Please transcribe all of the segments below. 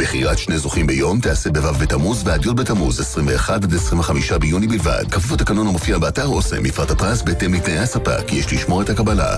בחירת שני זוכים ביום תעשה בו' בתמוז ועד י' בתמוז, 21 עד 25 ביוני בלבד. כפוף לתקנון המופיע באתר אוסם, מפרט הפרס בהתאם לתנאי הספק, יש לשמור את הקבלה.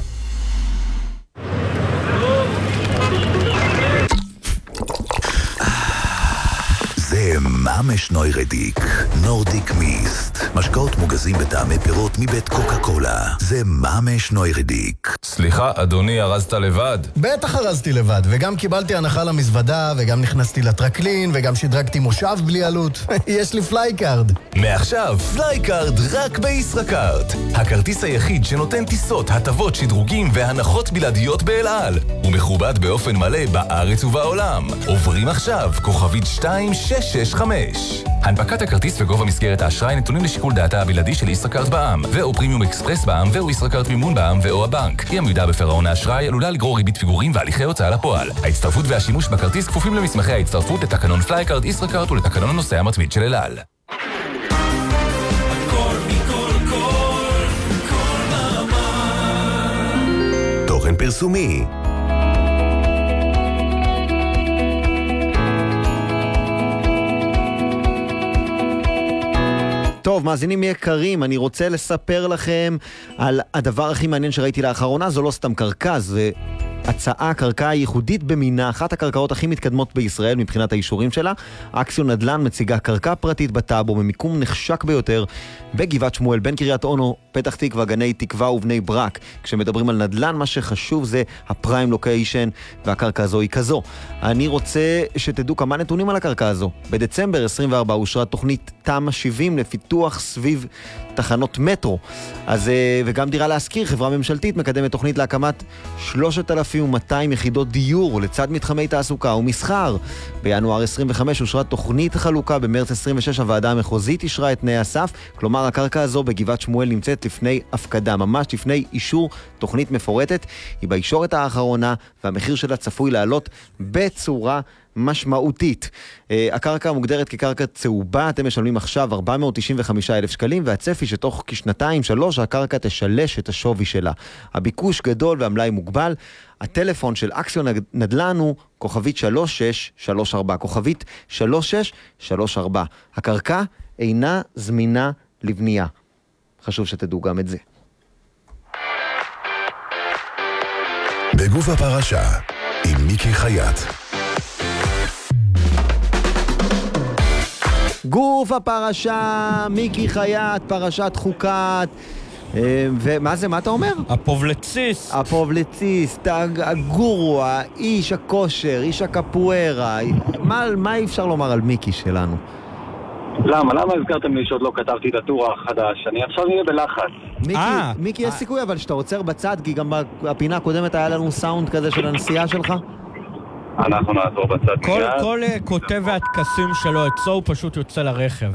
זה ממש נוירדיק, נורדיק מיסט. משקאות מוגזים בטעמי פירות מבית קוקה קולה. זה ממש נוירדיק. סליחה, אדוני, ארזת לבד? בטח ארזתי לבד, וגם קיבלתי הנחה למזוודה, וגם נכנסתי לטרקלין, וגם שדרגתי מושב בלי עלות. יש לי פלייקארד. מעכשיו, פלייקארד רק בישראכרט. הכרטיס היחיד שנותן טיסות, הטבות, שדרוגים והנחות בלעדיות באל על. הוא מכובד באופן מלא בארץ ובעולם. עוברים עכשיו, כוכבית 2665. הנפקת הכרטיס וגובה מסגרת האשראי נתונים לשיקול דעתה הבלעדי של ישראכרט בע"מ, ואו פרימיום אקספרס בע"מ, ואו ישראכרט מימון בע"מ, ואו הבנק. אי עמידה בפירעון האשראי עלולה לגרור ריבית פיגורים והליכי הוצאה לפועל. ההצטרפות והשימוש בכרטיס כפופים למסמכי ההצטרפות לתקנון פלייקארד ישראכרט ולתקנון הנוסע המתמיד של אל על. תוכן פרסומי. טוב, מאזינים יקרים, אני רוצה לספר לכם על הדבר הכי מעניין שראיתי לאחרונה. זו לא סתם קרקע, זה הצעה, קרקע ייחודית במינה, אחת הקרקעות הכי מתקדמות בישראל מבחינת האישורים שלה. אקסיון נדל"ן מציגה קרקע פרטית בטאבו, במיקום נחשק ביותר, בגבעת שמואל, בין קריית אונו, פתח תקווה, גני תקווה ובני ברק. כשמדברים על נדל"ן, מה שחשוב זה הפריים לוקיישן, והקרקע הזו היא כזו. אני רוצה שתדעו כמה נתונים על הקרקע הזו. בדצמבר 24 אושרה תוכנית תמ"א 70 לפיתוח סביב תחנות מטרו. אז, וגם דירה להשכיר, חברה ממשלתית מקדמת תוכנית להקמת 3,200 יחידות דיור לצד מתחמי תעסוקה ומסחר. בינואר 25 אושרה תוכנית חלוקה, במרץ 26 הוועדה המחוזית אישרה את תנאי הסף, כלומר הקרקע הזו בגבעת שמואל נמצאת לפני הפקדה, ממש לפני אישור תוכנית מפורטת. היא בישורת האחרונה והמחיר שלה צפוי לעלות בצורה משמעותית. הקרקע מוגדרת כקרקע צהובה, אתם משלמים עכשיו 495,000 שקלים, והצפי שתוך כשנתיים-שלוש הקרקע תשלש את השווי שלה. הביקוש גדול והמלאי מוגבל. הטלפון של אקסיון נדל"ן הוא כוכבית 3634, כוכבית 3634. הקרקע אינה זמינה לבנייה. חשוב שתדעו גם את זה. בגוף הפרשה עם מיקי חייט. גוף הפרשה, מיקי חייט, פרשת חוקת. ומה זה, מה אתה אומר? הפובלציסט. הפובלציסט, הגורו, האיש הכושר, איש הקפוארה. מה אפשר לומר על מיקי שלנו? למה הזכרתם לי שעוד לא כתבתי את הטור החדש? אני עכשיו נהיה בלחץ. מיקי, יש סיכוי אבל שאתה עוצר בצד, כי גם בפינה הקודמת היה לנו סאונד כזה של הנסיעה שלך? אנחנו נעצור בצד. כל כותב והתקסים שלו אצלו הוא פשוט יוצא לרכב.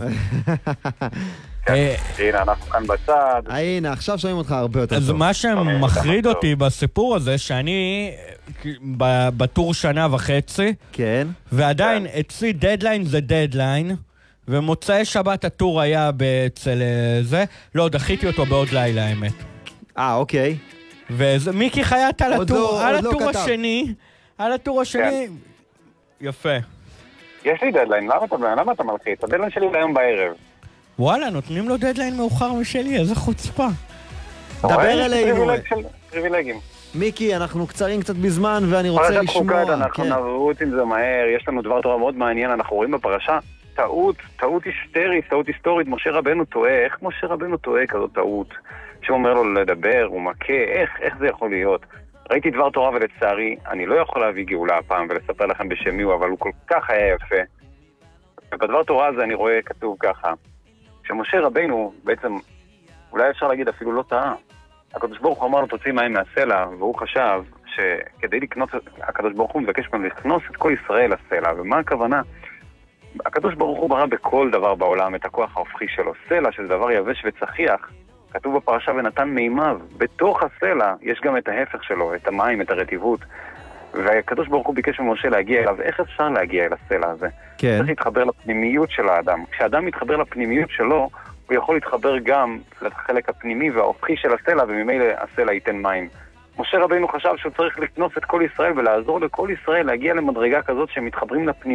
הנה, אנחנו כאן בצד. הנה, עכשיו שומעים אותך הרבה יותר טוב. אז מה שמחריד אותי בסיפור הזה, שאני בטור שנה וחצי, כן. ועדיין אצלי דדליין זה דדליין, ומוצאי שבת הטור היה אצל זה, לא, דחיתי אותו בעוד לילה, האמת. אוקיי. ומיקי חייט על הטור השני, על הטור השני, יפה. יש לי דדליין, למה אתה מלחיץ? הדדליין שלי להיום בערב. וואלה, נותנים לו דדליין מאוחר משלי, איזה חוצפה. דבר אלינו. פריבילגים. מיקי, אנחנו קצרים קצת בזמן ואני רוצה לשמוע. אנחנו נרוץ עם זה מהר, יש לנו דבר תורה מאוד מעניין, אנחנו רואים בפרשה טעות היסטורית, משה רבנו טועה. איך משה רבנו טועה כזאת טעות? שאומר לו לדבר, הוא מכה, איך זה יכול להיות? ראיתי דבר תורה ולצערי, אני לא יכול להביא גאולה הפעם ולספר לכם בשמי הוא, אבל הוא כל כך היה יפה. ובדבר תורה הזה אני רואה כתוב ככה, שמשה רבנו בעצם, אולי אפשר להגיד אפילו לא טעה. הקדוש ברוך הוא אמר לו תוציא מים מהסלע, והוא חשב שכדי לקנות, הקדוש ברוך הוא מבקש ממנו לכנוס את כל ישראל לסלע. ומה הכוונה? הקדוש ברוך הוא ברא בכל דבר בעולם את הכוח ההופכי שלו. סלע שזה דבר יבש וצחיח, כתוב בפרשה ונתן מימיו. בתוך הסלע יש גם את ההפך שלו, את המים, את הרטיבות. והקדוש ברוך הוא ביקש ממשה להגיע אליו. איך אפשר להגיע אל הסלע הזה? כן. צריך להתחבר לפנימיות של האדם. כשאדם מתחבר לפנימיות שלו, הוא יכול להתחבר גם לחלק הפנימי וההופכי של הסלע, וממילא הסלע ייתן מים. משה רבינו חשב שהוא צריך לקנוס את כל ישראל ולעזור לכל ישראל להגיע למדרגה כזאת שמתחברים לפנימיות.